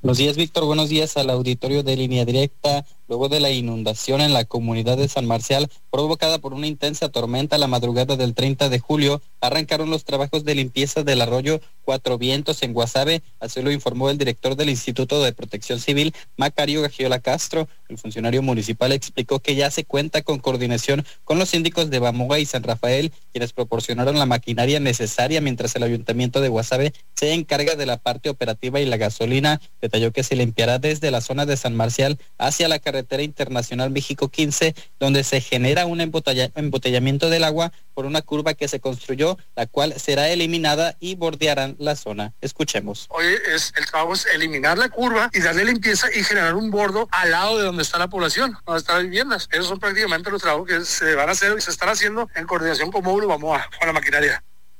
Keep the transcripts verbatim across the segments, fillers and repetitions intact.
Buenos días, Víctor. Buenos días al auditorio de Línea Directa. Luego de la inundación en la comunidad de San Marcial, provocada por una intensa tormenta la madrugada del treinta de julio, arrancaron los trabajos de limpieza del arroyo Cuatro Vientos en Guasave. Así lo informó el director del Instituto de Protección Civil, Macario Gagiola Castro. El funcionario municipal explicó que ya se cuenta con coordinación con los síndicos de Bamoa y San Rafael, quienes proporcionaron la maquinaria necesaria, mientras el ayuntamiento de Guasave se encarga de la parte operativa y la gasolina. Detalló que se limpiará desde la zona de San Marcial hacia la carretera internacional México quince, donde se genera un embotella, embotellamiento del agua por una curva que se construyó, la cual será eliminada y bordearán la zona. Escuchemos. Hoy es, el trabajo es eliminar la curva y darle limpieza y generar un bordo al lado de donde está la población, donde están las viviendas. Esos son prácticamente los trabajos que se van a hacer y se están haciendo en coordinación con Módulo Bamoa, con la maquinaria.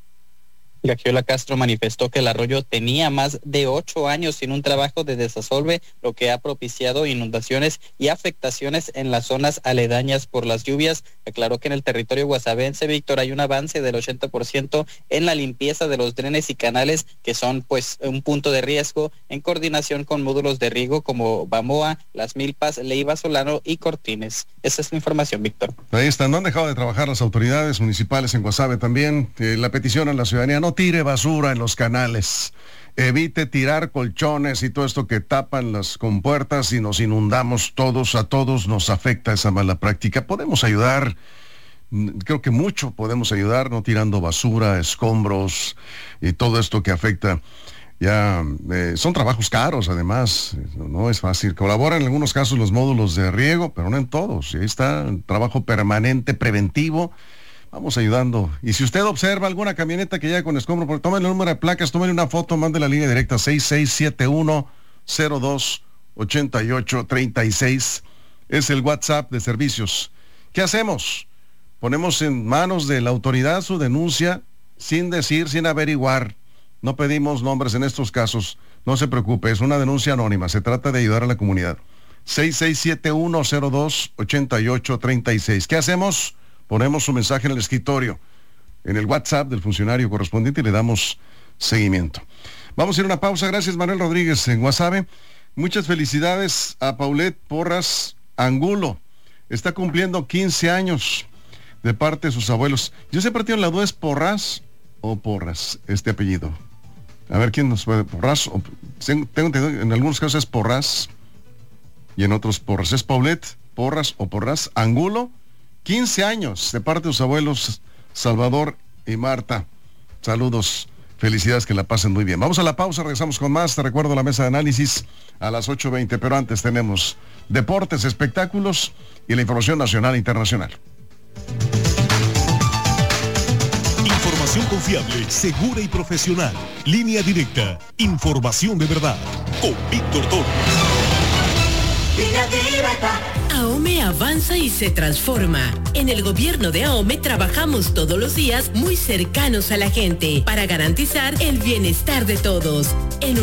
Gagiola Castro manifestó que el arroyo tenía más de ocho años sin un trabajo de desasolve, lo que ha propiciado inundaciones y afectaciones en las zonas aledañas por las lluvias. Aclaró que en el territorio guasavense, Víctor, hay un avance del ochenta por ciento en la limpieza de los drenes y canales, que son pues un punto de riesgo, en coordinación con módulos de riego como Bamoa, Las Milpas, Leiva Solano y Cortines. Esa es la información, Víctor. Ahí están, no han dejado de trabajar las autoridades municipales en Guasave también. Eh, la petición a la ciudadanía: no tire basura en los canales, evite tirar colchones y todo esto que tapan las compuertas y nos inundamos todos. A todos nos afecta esa mala práctica. Podemos ayudar, creo que mucho podemos ayudar, no tirando basura, escombros y todo esto que afecta. Ya eh, son trabajos caros, además, no es fácil. Colaboran en algunos casos los módulos de riego, pero no en todos. Y ahí está el trabajo permanente, preventivo. Vamos ayudando. Y si usted observa alguna camioneta que llega con escombro, tómale el número de placas, tómale una foto, mande la línea directa seis seis siete uno cero dos ocho ocho tres seis. Es el WhatsApp de servicios. ¿Qué hacemos? Ponemos en manos de la autoridad su denuncia sin decir, sin averiguar. No pedimos nombres en estos casos. No se preocupe, es una denuncia anónima. Se trata de ayudar a la comunidad. seis seis siete uno cero dos ocho ocho tres seis. ¿Qué hacemos? Ponemos su mensaje en el escritorio, en el WhatsApp del funcionario correspondiente, y le damos seguimiento. Vamos a ir a una pausa. Gracias, Manuel Rodríguez en Guasave. Muchas felicidades a Paulette Porras Angulo. Está cumpliendo quince años de parte de sus abuelos. Yo siempre tengo la duda, ¿es Porras o Porras este apellido? A ver, ¿quién nos puede? Porras. O, tengo entendido, en algunos casos es Porras y en otros Porras. ¿Es Paulette Porras o Porras Angulo? quince años de parte de sus abuelos Salvador y Marta. Saludos, felicidades, que la pasen muy bien. Vamos a la pausa, regresamos con más. Te recuerdo la mesa de análisis a las ocho veinte, pero antes tenemos deportes, espectáculos y la información nacional e internacional. Información confiable, segura y profesional. Línea Directa, información de verdad. Con Víctor Toro. Línea Directa. AOME avanza y se transforma. En el gobierno de AOME trabajamos todos los días muy cercanos a la gente para garantizar el bienestar de todos.